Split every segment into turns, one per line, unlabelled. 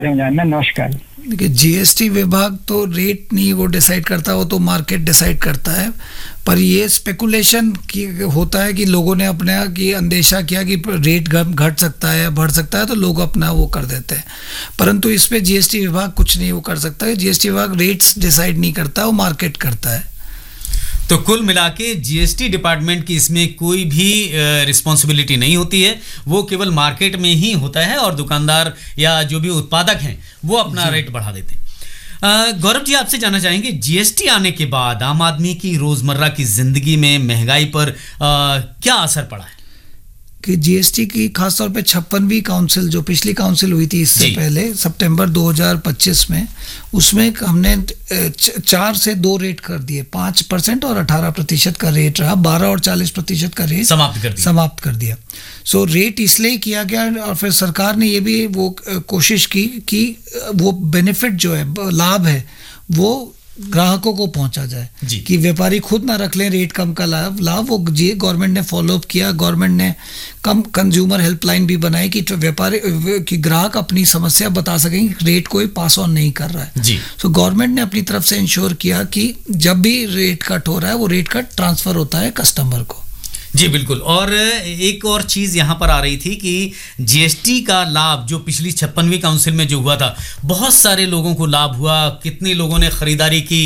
नमस्कार।
देखिए, जीएसटी विभाग तो रेट नहीं वो डिसाइड करता, वो तो मार्केट डिसाइड करता है। पर ये स्पेकुलेशन की होता है कि लोगों ने अपने की अंदेशा किया कि रेट घट सकता है या बढ़ सकता है, तो लोग अपना वो कर देते हैं। परंतु इस पे जीएसटी विभाग कुछ नहीं वो कर सकता है। जीएसटी विभाग रेट्स डिसाइड नहीं करता, वो मार्केट करता है।
तो कुल मिला के जीएसटी डिपार्टमेंट की इसमें कोई भी रिस्पॉन्सिबिलिटी नहीं होती है, वो केवल मार्केट में ही होता है और दुकानदार या जो भी उत्पादक हैं वो अपना रेट बढ़ा देते हैं। गौरव जी, आपसे जानना चाहेंगे, जीएसटी आने के बाद आम आदमी की रोजमर्रा की जिंदगी में महंगाई पर क्या असर पड़ा है?
कि जीएसटी की खासतौर पे 56वीं काउंसिल, जो पिछली काउंसिल हुई थी इससे पहले सितंबर 2025 में, उसमें हमने 4 से 2 रेट कर दिए। 5% और 18% का रेट रहा, 12 और 40% का रेट समाप्त कर दिया। सो रेट इसलिए किया गया, और फिर सरकार ने ये भी वो कोशिश की कि वो बेनिफिट जो है, लाभ है, वो ग्राहकों को पहुंचा जाए, कि व्यापारी खुद ना रख लें रेट कम का लाभ। वो गवर्नमेंट ने फॉलो अप किया। गवर्नमेंट ने कंज्यूमर हेल्पलाइन भी बनाई कि व्यापारी कि ग्राहक अपनी समस्या बता सकें, रेट कोई पास ऑन नहीं कर रहा है। तो गवर्नमेंट ने अपनी तरफ से इंश्योर किया कि जब भी रेट कट हो रहा है, वो रेट कट ट्रांसफर होता है कस्टमर को।
जी बिल्कुल। और एक और चीज़ यहाँ पर आ रही थी कि जीएसटी का लाभ जो पिछली 56वीं काउंसिल में जो हुआ था, बहुत सारे लोगों को लाभ हुआ। कितने लोगों ने खरीदारी की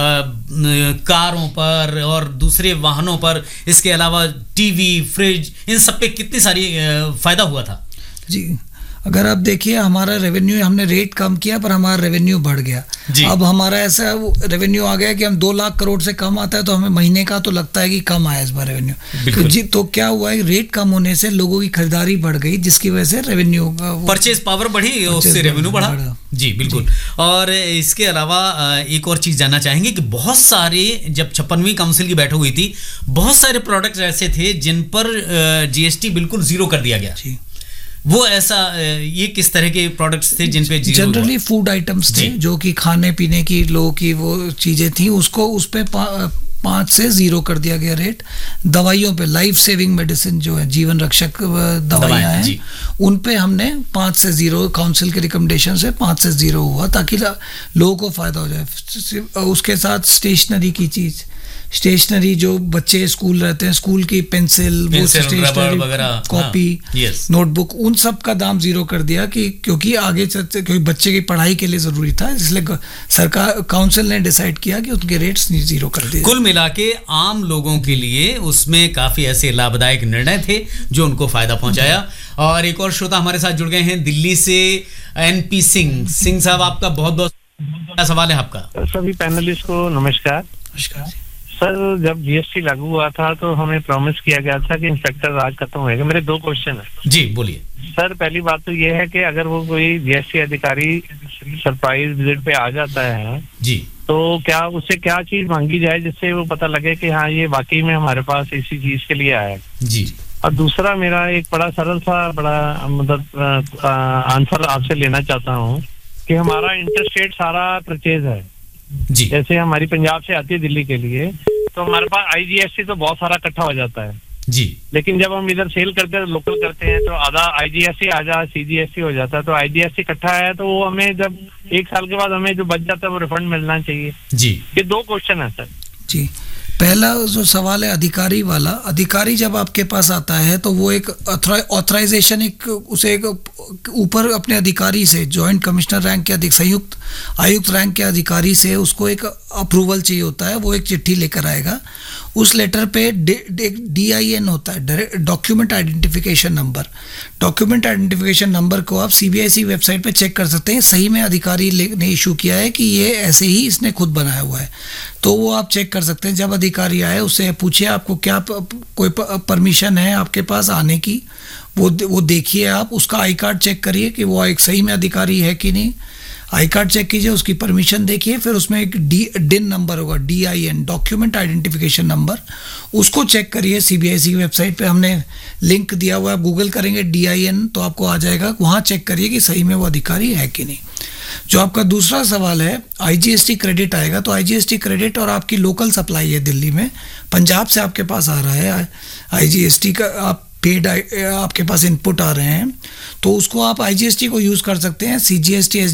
कारों पर और दूसरे वाहनों पर, इसके अलावा टीवी, फ्रिज, इन सब पे कितनी सारी फायदा हुआ था।
जी, अगर आप देखिए, हमारा रेवेन्यू, हमने रेट कम किया पर हमारा रेवेन्यू बढ़ गया। अब हमारा ऐसा रेवेन्यू आ गया कि हम 2 लाख करोड़ से कम आता है तो हमें महीने का तो लगता है कि कम आया इस बार रेवेन्यू। तो क्या हुआ है, रेट कम होने से लोगों की खरीदारी बढ़ गई, जिसकी वजह से रेवेन्यू,
परचेज पावर बढ़ी, उससे रेवेन्यू बढ़ा। जी बिल्कुल। और इसके अलावा एक और चीज जानना चाहेंगे कि बहुत सारे, जब 56वीं काउंसिल की बैठक हुई थी, बहुत सारे प्रोडक्ट्स ऐसे थे जिन पर जीएसटी बिल्कुल जीरो कर दिया गया। वो ऐसा, ये किस तरह के प्रोडक्ट्स थे जिन पे जीरो?
जनरली फूड आइटम्स थे, जो कि खाने पीने की लोगों की वो चीजें थी, उसको उस पे 5 से 0 कर दिया गया रेट। दवाइयों पे, लाइफ सेविंग मेडिसिन जो है, जीवन रक्षक दवाइयाँ हैं, उन पे हमने 5 से 0, काउंसिल के रिकमेंडेशन से 5 से 0 हुआ, ताकि लोगों को फायदा हो जाए। उसके साथ स्टेशनरी की चीज, स्टेशनरी जो बच्चे स्कूल रहते हैं, स्कूल की पेंसिल
रबर वगैरह,
कॉपी, नोटबुक, उन सब का दाम 0 कर दिया, कि क्योंकि आगे चलते, क्योंकि बच्चे की पढ़ाई के लिए जरूरी था, इसलिए सरकार, काउंसिल ने डिसाइड किया कि उनके रेट्स 0 कर दिए।
कुल मिला के आम लोगों के लिए उसमें काफी ऐसे लाभदायक निर्णय थे जो उनको फायदा पहुंचाया। और एक और श्रोता हमारे साथ जुड़ गए हैं दिल्ली से, एनपी सिंह साहब, आपका बहुत बहुत सवाल है आपका।
सभी पैनलिस्ट को नमस्कार। सर, जब जीएसटी लागू हुआ था तो हमें प्रॉमिस किया गया था कि इंस्पेक्टर राज खत्म होएगा। मेरे 2 क्वेश्चन है।
जी बोलिए
सर। पहली बात तो ये है कि अगर वो कोई जीएसटी अधिकारी सरप्राइज विजिट पे आ जाता है
जी,
तो क्या उससे क्या चीज मांगी जाए जिससे वो पता लगे कि हाँ, ये वाकई में हमारे पास इसी चीज के लिए आया
जी।
और दूसरा, मेरा एक बड़ा सरल सा बड़ा मतलब आंसर आपसे लेना चाहता हूँ कि हमारा इंटरस्टेट सारा परचेज है
जी।
जैसे हमारी पंजाब से आती है दिल्ली के लिए, तो हमारे पास आईजीएसटी तो बहुत सारा इकट्ठा हो जाता है
जी।
लेकिन जब हम इधर सेल करते हैं, लोकल करते हैं, तो आधा आईजीएसटी, आधा सीजीएसटी हो जाता है। तो आईजीएसटी इकट्ठा है तो वो हमें जब 1 साल के बाद हमें जो बच जाता है वो रिफंड मिलना चाहिए जी। ये 2 क्वेश्चन है सर
जी। पहला जो सवाल है अधिकारी वाला, अधिकारी जब आपके पास आता है तो वो एक ऑथराइजेशन, उसे एक ऊपर अपने अधिकारी से, जॉइंट कमिश्नर रैंक के संयुक्त आयुक्त रैंक के अधिकारी से उसको एक अप्रूवल चाहिए होता है। वो एक चिट्ठी लेकर आएगा, उस लेटर पे DIN होता है, document identification number. Document identification number को आप CBIC वेबसाइट पे चेक कर सकते हैं, सही में अधिकारी ने इशू किया है कि ये ऐसे ही इसने खुद बनाया हुआ है, तो वो आप चेक कर सकते हैं। जब अधिकारी आए, उससे पूछिए आपको क्या कोई परमिशन है आपके पास आने की, वो देखिए आप, उसका आई कार्ड चेक करिए कि वो एक सही में अधिकारी है कि नहीं। आई कार्ड चेक कीजिए, उसकी परमिशन देखिए, फिर उसमें एक DIN नंबर होगा, DIN, डॉक्यूमेंट आइडेंटिफिकेशन नंबर, उसको चेक करिए। CBIC की वेबसाइट पे हमने लिंक दिया हुआ है, आप गूगल करेंगे DIN तो आपको आ जाएगा, वहाँ चेक करिए कि सही में वो अधिकारी है कि नहीं। जो आपका दूसरा सवाल है, IGST क्रेडिट आएगा, तो IGST क्रेडिट और आपकी लोकल सप्लाई है दिल्ली में, पंजाब से आपके पास आ रहा है IGST का, आप पेड आपके पास इनपुट आ रहे हैं, तो उसको आप IGST को यूज़ कर सकते हैं। CGST